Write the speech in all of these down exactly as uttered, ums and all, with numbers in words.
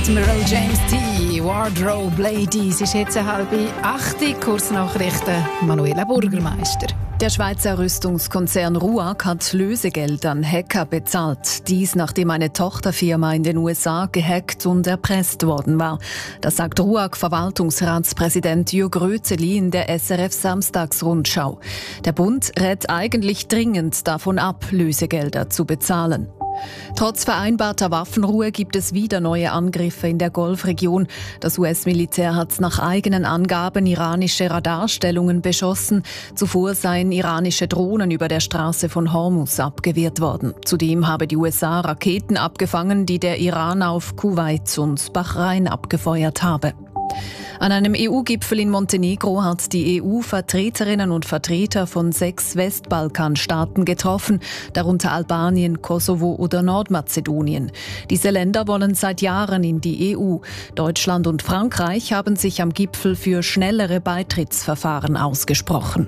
Admiral James T. Wardrobe Ladies ist jetzt halb acht. Kursnachrichten Manuela Burgermeister. Der Schweizer Rüstungskonzern RUAG hat Lösegeld an Hacker bezahlt. Dies, nachdem eine Tochterfirma in den U S A gehackt und erpresst worden war. Das sagt RUAG-Verwaltungsratspräsident Jürg Rötzeli in der S R F-Samstagsrundschau. Der Bund rät eigentlich dringend davon ab, Lösegelder zu bezahlen. Trotz vereinbarter Waffenruhe gibt es wieder neue Angriffe in der Golfregion. Das U S-Militär hat nach eigenen Angaben iranische Radarstellungen beschossen. Zuvor seien iranische Drohnen über der Straße von Hormuz abgewehrt worden. Zudem habe die U S A Raketen abgefangen, die der Iran auf Kuwait und Bahrain abgefeuert habe. An einem E U-Gipfel in Montenegro hat die E U-Vertreterinnen und Vertreter von sechs Westbalkanstaaten getroffen, darunter Albanien, Kosovo oder Nordmazedonien. Diese Länder wollen seit Jahren in die E U. Deutschland und Frankreich haben sich am Gipfel für schnellere Beitrittsverfahren ausgesprochen.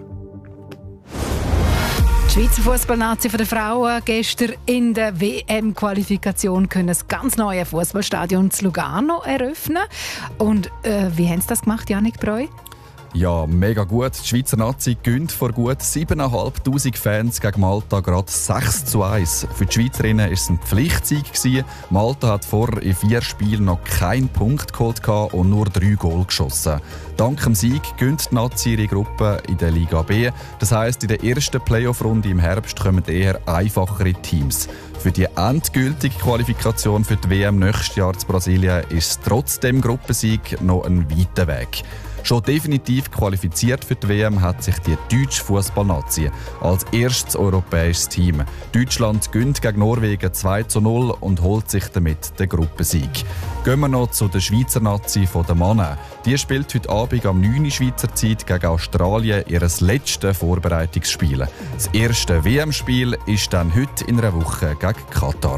Die Schweizer Fußballnazi der Frauen gestern in der W M-Qualifikation können das ganz neue Fußballstadion in Lugano eröffnen. Und äh, wie haben sie das gemacht, Jannik Breu? Ja, mega gut. Die Schweizer Nazi gewinnt vor gut siebentausendfünfhundert Fans gegen Malta gerade sechs zu eins. Für die Schweizerinnen war es ein Pflichtsieg gewesen. Malta hat vorher in vier Spielen noch keinen Punkt geholt und nur drei Goal geschossen. Dank dem Sieg gönnt die Nazi ihre Gruppe in der Liga B. Das heisst, in der ersten Playoff-Runde im Herbst kommen eher einfachere Teams. Für die endgültige Qualifikation für die W M nächstes Jahr in Brasilien ist trotz dem Gruppensieg noch ein weiter Weg. Schon definitiv qualifiziert für die W M hat sich die deutsche Fußballnazi als erstes europäisches Team. Deutschland gewinnt gegen Norwegen zwei zu null und holt sich damit den Gruppensieg. Gehen wir noch zu der Schweizer Nazi der Männer. Die spielt heute Abend am neun Uhr Schweizer Zeit gegen Australien ihr letztes Vorbereitungsspiel. Das erste W M-Spiel ist dann heute in einer Woche gegen Katar.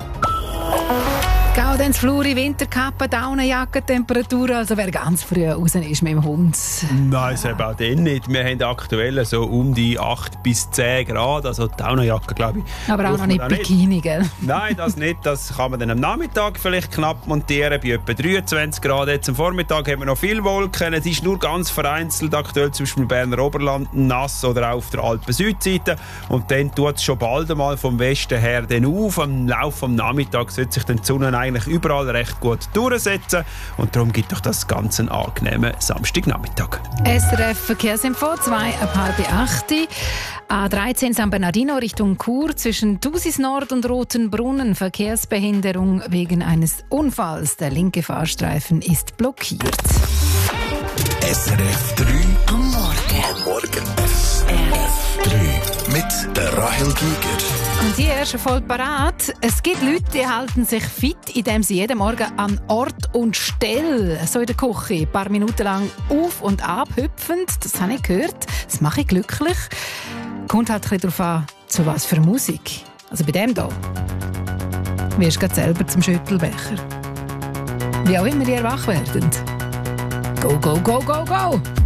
Gaudenz, Fluri, Winterkappe, Daunenjacke, Temperatur, also wer ganz früh raus ist mit dem Hund. Nein, das eben auch dann nicht. Wir haben aktuell so um die acht bis zehn Grad, also die Daunenjacke, glaube ich. Aber auch noch nicht Bikini, gell? Nein, das nicht. Das kann man dann am Nachmittag vielleicht knapp montieren, bei etwa dreiundzwanzig Grad. Jetzt am Vormittag haben wir noch viele Wolken. Es ist nur ganz vereinzelt aktuell, zum Beispiel im Berner Oberland nass oder auch auf der Alpen-Südseite. Und dann tut es schon bald einmal vom Westen her dann auf. Am Laufe des Nachmittags wird sich dann die Sonne eigentlich überall recht gut durchsetzen und darum gibt doch das Ganze einen angenehmen Samstagnachmittag. S R F Verkehrsinfo, zwei ab halb acht. A dreizehn San Bernardino Richtung Chur zwischen Thusis Nord und Rotenbrunnen Verkehrsbehinderung wegen eines Unfalls. Der linke Fahrstreifen ist blockiert. S R F drei am Morgen. Am Morgen. S R F drei mit der Rahel Giger. Und die ist voll parat. Es gibt Leute, die halten sich fit, indem sie jeden Morgen an Ort und Stelle, so in der Küche, ein paar Minuten lang auf- und ab hüpfen. Das habe ich gehört. Das mache ich glücklich. Kommt halt ein bisschen darauf an, zu was für Musik. Also bei dem hier wirst du gerade selber zum Schüttelbecher. Wie auch immer ihr wach werdet. Go, go, go, go, go!